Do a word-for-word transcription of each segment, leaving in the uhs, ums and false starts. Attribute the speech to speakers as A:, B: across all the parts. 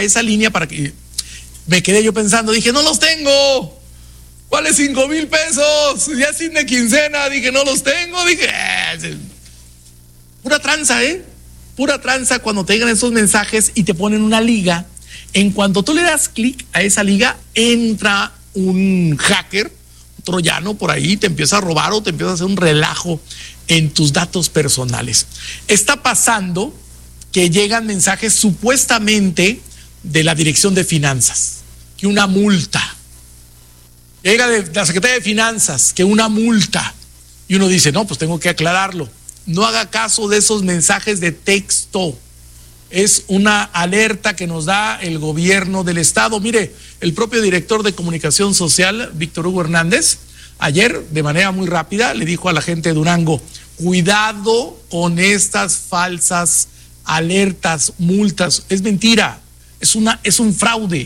A: a esa línea para que... Me quedé yo pensando, dije, no los tengo. ¿Cuáles cinco mil pesos? Ya sin de quincena, dije, no los tengo. Dije, eh, pura tranza, ¿eh? Pura tranza cuando te llegan esos mensajes y te ponen una liga. En cuanto tú le das clic a esa liga, entra un hacker, un troyano por ahí, te empieza a robar o te empieza a hacer un relajo en tus datos personales. Está pasando que llegan mensajes supuestamente de la Dirección de Finanzas, que una multa. Llega de la Secretaría de Finanzas, que una multa. Y uno dice, no, pues tengo que aclararlo. No haga caso de esos mensajes de texto. Es una alerta que nos da el gobierno del estado. Mire, el propio director de comunicación social, Víctor Hugo Hernández, ayer, de manera muy rápida, le dijo a la gente de Durango, cuidado con estas falsas alertas, multas. Es mentira, es, una, es un fraude.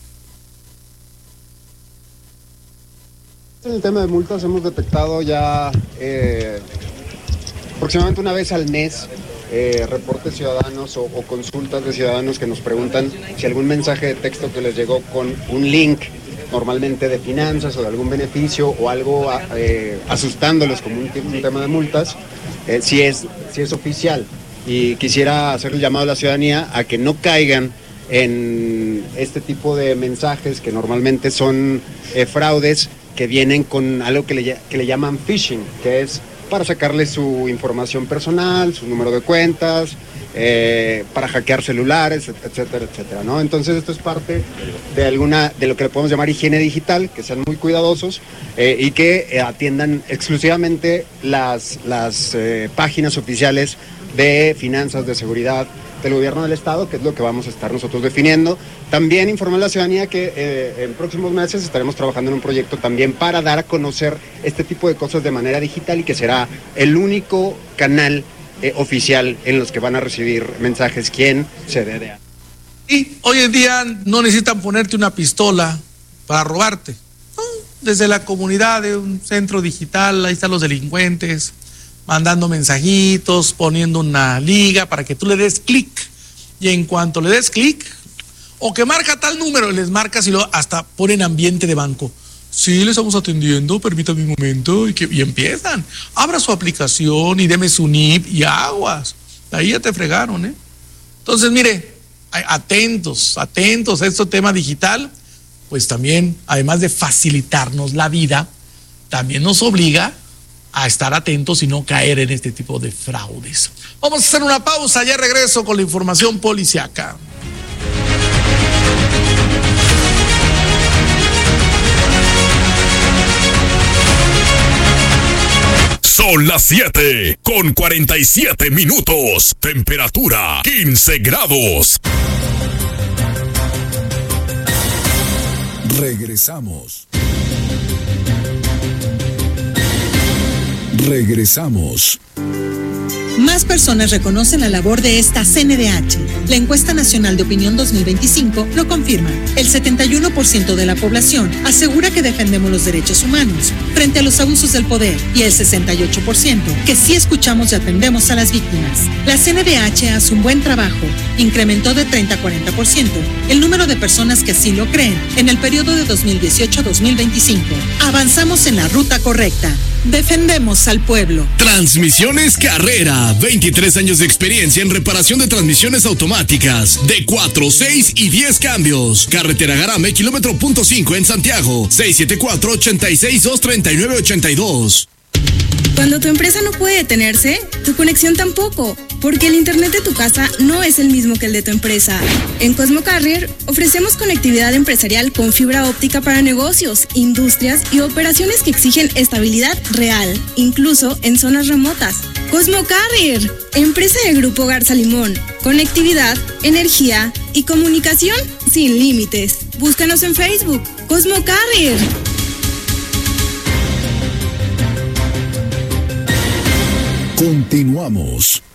B: En el tema de multas hemos detectado ya eh, aproximadamente una vez al mes eh, reportes ciudadanos o, o consultas de ciudadanos que nos preguntan si algún mensaje de texto que les llegó con un link, normalmente de finanzas o de algún beneficio o algo eh, asustándoles como un, un tema de multas, eh, si es, si es oficial. Y quisiera hacer el llamado a la ciudadanía a que no caigan en este tipo de mensajes que normalmente son eh, fraudes, que vienen con algo que le, que le llaman phishing, que es para sacarle su información personal, su número de cuentas, eh, para hackear celulares, etcétera, etcétera, ¿no? Entonces esto es parte de alguna de lo que le podemos llamar higiene digital, que sean muy cuidadosos eh, y que eh, atiendan exclusivamente las, las eh, páginas oficiales de finanzas, de seguridad del gobierno del estado, que es lo que vamos a estar nosotros definiendo. También informar a la ciudadanía que eh, en próximos meses estaremos trabajando en un proyecto también para dar a conocer este tipo de cosas de manera digital y que será el único canal eh, oficial en los que van a recibir mensajes quien se dé de.
A: Y hoy en día no necesitan ponerte una pistola para robarte. ¿No? Desde la comunidad de un centro digital, ahí están los delincuentes, mandando mensajitos, poniendo una liga para que tú le des clic. Y en cuanto le des clic, o que marca tal número, les marcas y luego hasta ponen ambiente de banco. Sí, le estamos atendiendo, permítame un momento, y, que, y empiezan. Abra su aplicación y deme su N I P y aguas. Ahí ya te fregaron, ¿eh? Entonces, mire, atentos, atentos a este tema digital, pues también, además de facilitarnos la vida, también nos obliga a estar atentos y no caer en este tipo de fraudes. Vamos a hacer una pausa, ya regreso con la información policiaca.
C: Son las siete con cuarenta y siete minutos. Temperatura quince grados. Regresamos. Regresamos.
D: Más personas reconocen la labor de esta C N D H. La encuesta nacional de opinión dos mil veinticinco lo confirma. El setenta y uno por ciento de la población asegura que defendemos los derechos humanos frente a los abusos del poder y el sesenta y ocho por ciento que sí escuchamos y atendemos a las víctimas. La C N D H hace un buen trabajo. Incrementó de treinta a cuarenta por ciento el número de personas que así lo creen en el periodo de dos mil dieciocho a dos mil veinticinco. Avanzamos en la ruta correcta. Defendemos al pueblo.
C: Transmisiones Carrera, veintitrés años de experiencia en reparación de transmisiones automáticas de cuatro, seis y diez cambios. Carretera Garame, kilómetro punto cinco en Santiago, seis siete cuatro, ocho seis, dos tres nueve, ocho dos.
E: Cuando tu empresa no puede detenerse, tu conexión tampoco, porque el internet de tu casa no es el mismo que el de tu empresa. En Cosmo Carrier ofrecemos conectividad empresarial con fibra óptica para negocios, industrias y operaciones que exigen estabilidad real, incluso en zonas remotas. Cosmo Carrier, empresa del Grupo Garza Limón, conectividad, energía y comunicación sin límites. Búscanos en Facebook, Cosmo Carrier.
C: Continuamos.